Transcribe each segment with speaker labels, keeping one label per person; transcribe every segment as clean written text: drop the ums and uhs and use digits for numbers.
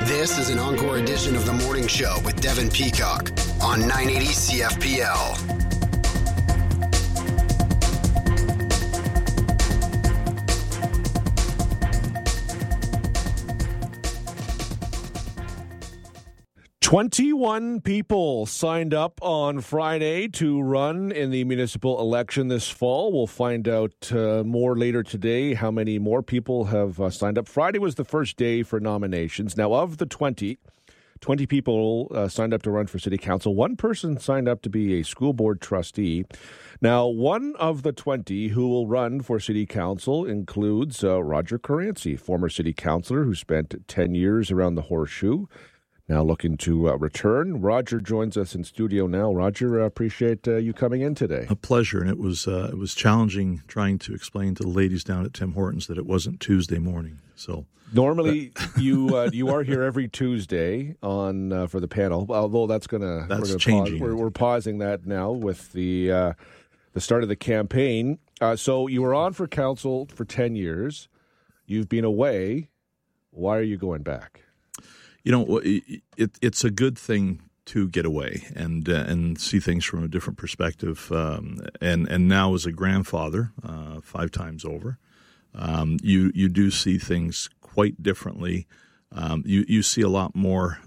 Speaker 1: This is an encore edition of The Morning Show with Devin Peacock on 980 CFPL.
Speaker 2: 21 people signed up on Friday to run in the municipal election this fall. We'll find out more later today how many more people have signed up. Friday was the first day for nominations. Now, of the 20 people signed up to run for city council. One person signed up to be a school board trustee. Now, one of the 20 who will run for city council includes Roger Caranci, former city councillor who spent 10 years around the Horseshoe. Now looking to return. Roger joins us in studio now. Roger, appreciate you coming in today.
Speaker 3: A pleasure, and it was challenging trying to explain to the ladies down at Tim Hortons that it wasn't Tuesday morning. So
Speaker 2: normally you are here every Tuesday on for the panel. Although that's changing. We're pausing that now with the start of the campaign. So you were on for council for 10 years. You've been away. Why are you going back?
Speaker 3: You know, it's a good thing to get away and see things from a different perspective. And now as a grandfather, 5 times over, you do see things quite differently. You see a lot more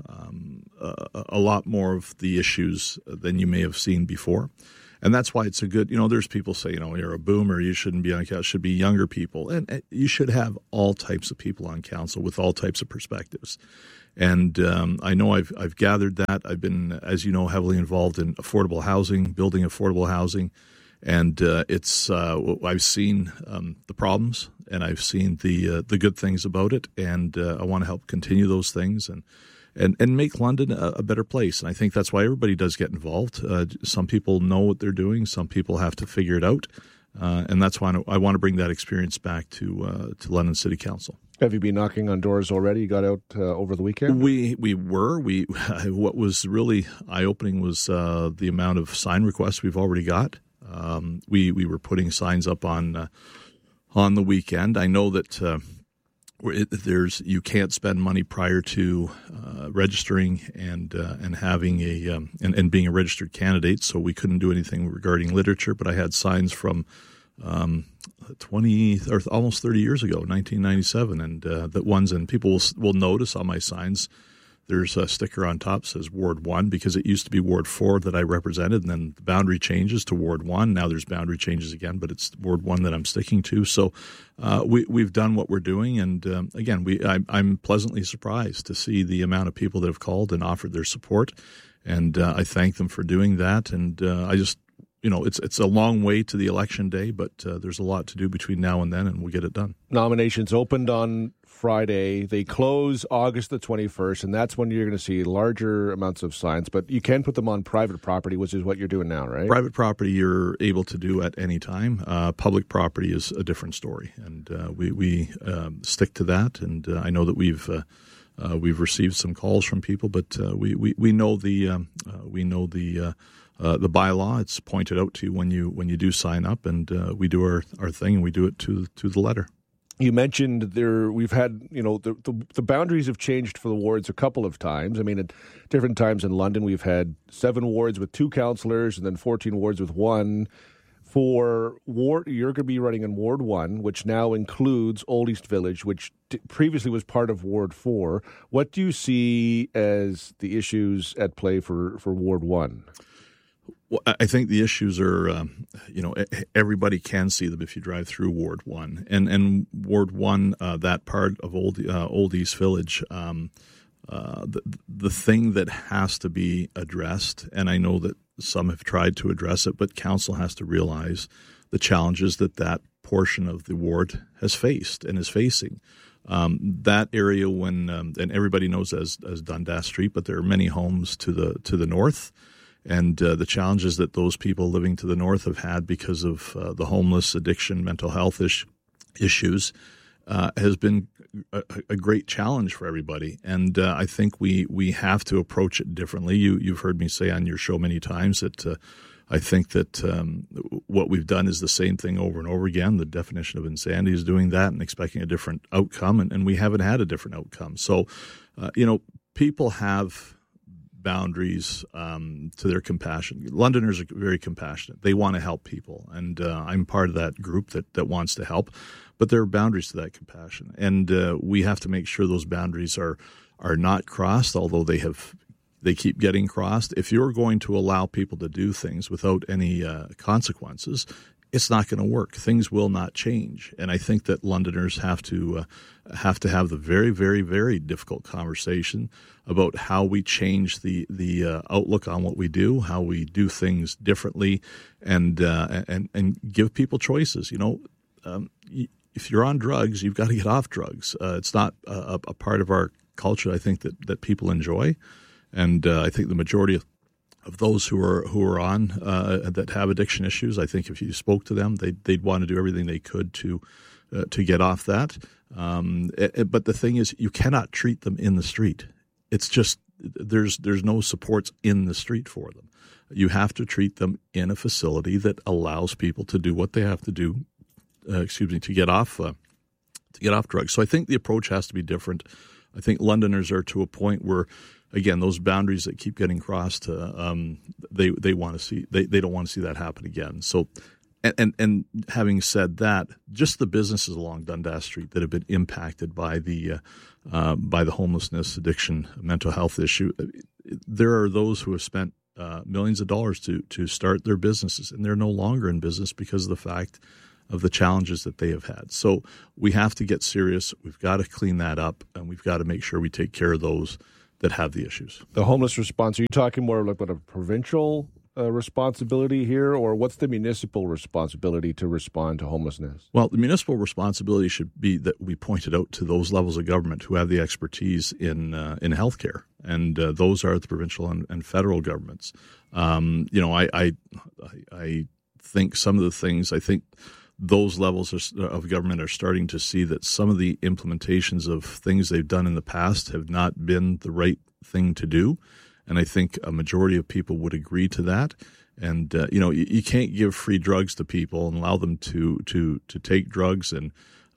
Speaker 3: of the issues than you may have seen before. And that's why it's a good, there's people say, you're a boomer, you shouldn't be on council, should be younger people. And you should have all types of people on council with all types of perspectives. And I know I've gathered that. I've been, as you know, heavily involved in affordable housing, building affordable housing. And I've seen the problems and I've seen the good things about it. And I want to help continue those things and make London a better place. And I think that's why everybody does get involved. Some people know what they're doing. Some people have to figure it out. And that's why I want to bring that experience back to London City Council.
Speaker 2: Have you been knocking on doors already? You got out over the weekend?
Speaker 3: We were. What was really eye-opening was the amount of sign requests we've already got. We were putting signs up on the weekend. I know that you can't spend money prior to registering and having and being a registered candidate, so we couldn't do anything regarding literature. But I had signs from 20 or almost 30 years ago, 1997, and people will notice on my signs there's a sticker on top that says Ward 1 because it used to be Ward 4 that I represented, and then the boundary changes to Ward 1. Now there's boundary changes again, but it's Ward 1 that I'm sticking to. So we've done what we're doing, and again, I'm pleasantly surprised to see the amount of people that have called and offered their support, and I thank them for doing that, and I just it's a long way to the election day, but there's a lot to do between now and then, and we'll get it done. Nominations
Speaker 2: opened on Friday. They close August the 21st, and that's when you're going to see larger amounts of signs. But you can put them on private property, which is what you're doing now, right?
Speaker 3: Private property you're able to do at any time. Public property is a different story, and we stick to that. And I know that we've received some calls from people, but we know the bylaw. It's pointed out to you when you do sign up, and we do our thing, and we do it to the letter.
Speaker 2: You mentioned we've had, the boundaries have changed for the wards a couple of times. I mean, at different times in London, we've had 7 wards with 2 councillors and then 14 wards with 1. For ward, you're going to be running in Ward 1, which now includes Old East Village, which previously was part of Ward 4. What do you see as the issues at play for Ward 1?
Speaker 3: Well, I think the issues are, everybody can see them if you drive through Ward 1. And Ward 1, that part of Old East Village, the thing that has to be addressed, and I know that some have tried to address it, but council has to realize the challenges that portion of the ward has faced and is facing. That area, and everybody knows as Dundas Street, but there are many homes to the north. And the challenges that those people living to the north have had because of the homeless, addiction, mental health issues has been a great challenge for everybody. And I think we have to approach it differently. You've heard me say on your show many times that I think that what we've done is the same thing over and over again. The definition of insanity is doing that and expecting a different outcome, and we haven't had a different outcome. So, people have boundaries to their compassion. Londoners are very compassionate. They want to help people, and I'm part of that group that wants to help. But there are boundaries to that compassion, and we have to make sure those boundaries are not crossed, although they keep getting crossed. If you're going to allow people to do things without any consequences, it's not going to work. Things will not change. And I think that Londoners have to have the very, very, very difficult conversation about how we change the outlook on what we do, how we do things differently, and give people choices. If you're on drugs, you've got to get off drugs. It's not a part of our culture, I think, that people enjoy. And I think the majority of those who are on that have addiction issues, I think if you spoke to them, they'd want to do everything they could to get off that. But the thing is, you cannot treat them in the street. It's just there's no supports in the street for them. You have to treat them in a facility that allows people to do what they have to do. To get off drugs. So I think the approach has to be different. I think Londoners are to a point where, again, those boundaries that keep getting crossed, they want to see they don't want to see that happen again. So, and having said that, just the businesses along Dundas Street that have been impacted by the homelessness, addiction, mental health issue, there are those who have spent millions of dollars to start their businesses, and they're no longer in business because of the fact of the challenges that they have had. So we have to get serious. We've got to clean that up, and we've got to make sure we take care of those that have the issues.
Speaker 2: The homeless response, are you talking more about a provincial responsibility here, or what's the municipal responsibility to respond to homelessness?
Speaker 3: Well, the municipal responsibility should be that we point it out to those levels of government who have the expertise in healthcare, and those are the provincial and federal governments. I think some of the things, I think those levels of government are starting to see that some of the implementations of things they've done in the past have not been the right thing to do. And I think a majority of people would agree to that. And, you can't give free drugs to people and allow them to take drugs and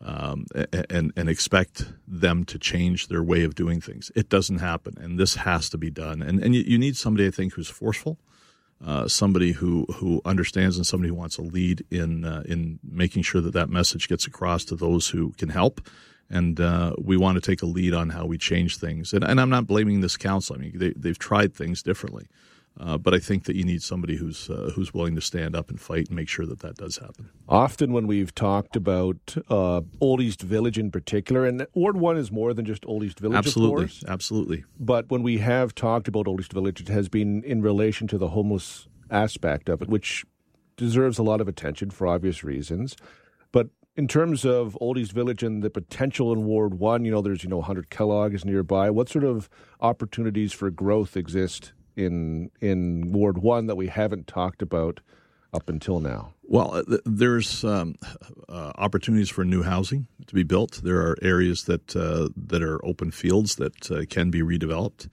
Speaker 3: expect them to change their way of doing things. It doesn't happen. And this has to be done. And you need somebody, I think, who's forceful. Somebody who understands and somebody who wants to lead in making sure that message gets across to those who can help. And we want to take a lead on how we change things. And I'm not blaming this council. I mean, they've tried things differently. But I think that you need somebody who's willing to stand up and fight and make sure that does happen.
Speaker 2: Often when we've talked about Old East Village in particular, and Ward 1 is more than just Old East Village,
Speaker 3: absolutely,
Speaker 2: of course.
Speaker 3: Absolutely.
Speaker 2: But when we have talked about Old East Village, it has been in relation to the homeless aspect of it, which deserves a lot of attention for obvious reasons. But in terms of Old East Village and the potential in Ward 1, there's 100 Kellogg is nearby. What sort of opportunities for growth exist in Ward 1 that we haven't talked about up until now?
Speaker 3: Well, there's opportunities for new housing to be built. There are areas that are open fields that can be redeveloped.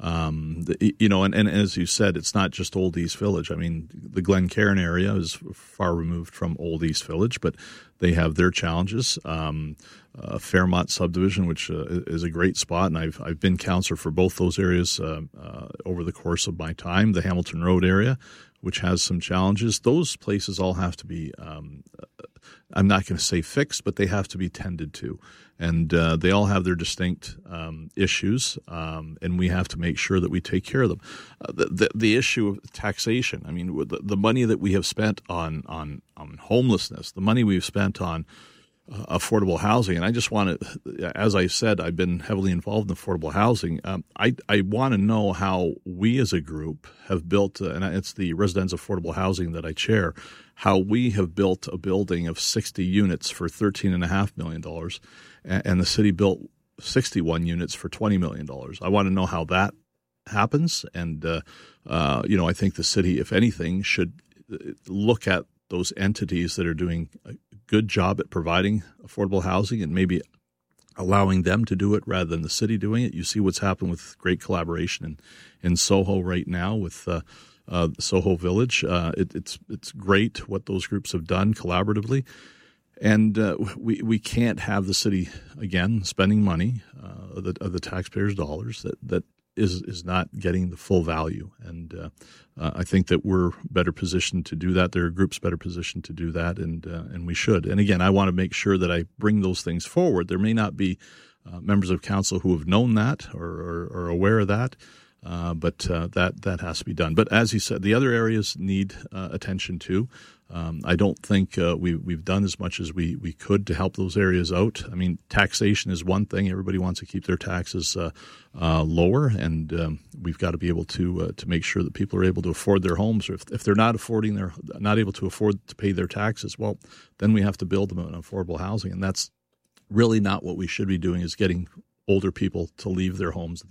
Speaker 3: And as you said, it's not just Old East Village. I mean, the Glencairn area is far removed from Old East Village, but they have their challenges. Fairmont subdivision, which is a great spot, and I've been counselor for both those areas over the course of my time. The Hamilton Road area, which has some challenges. Those places all have to be, I'm not going to say fixed, but they have to be tended to. And they all have their distinct issues, and we have to make sure that we take care of them. The issue of taxation, I mean, the money that we have spent on homelessness, the money we've spent on affordable housing, and I just want to, as I said, I've been heavily involved in affordable housing. I want to know how we as a group have built, and it's the Residential Affordable Housing that I chair, how we have built a building of 60 units for $13.5 million, and the city built 61 units for $20 million. I want to know how that happens, and I think the city, if anything, should look at those entities that are doing a good job at providing affordable housing and maybe allowing them to do it rather than the city doing it. You see what's happened with great collaboration in Soho right now with Soho Village. It's great what those groups have done collaboratively. And we can't have the city, again, spending money of the taxpayers' dollars that is not getting the full value. And I think that we're better positioned to do that. There are groups better positioned to do that, and we should. And again, I want to make sure that I bring those things forward. There may not be members of council who have known that or are aware of that, but that has to be done. But as you said, the other areas need attention too. I don't think we've done as much as we could to help those areas out. I mean, taxation is one thing. Everybody wants to keep their taxes lower, and we've got to be able to make sure that people are able to afford their homes. Or if they're not able to afford to pay their taxes, well, then we have to build them an affordable housing, and that's really not what we should be doing. Is getting older people to leave their homes